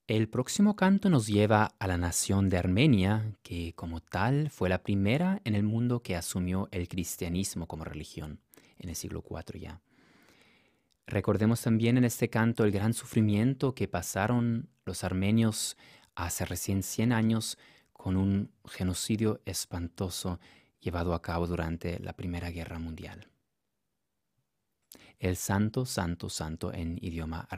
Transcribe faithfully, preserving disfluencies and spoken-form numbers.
El próximo canto nos lleva a la nación de Armenia, que como tal fue la primera en el mundo que asumió el cristianismo como religión, en el siglo cuatro ya. Recordemos también en este canto el gran sufrimiento que pasaron los armenios hace recién cien años con un genocidio espantoso llevado a cabo durante la Primera Guerra Mundial. El Santo, Santo, Santo en idioma armenio.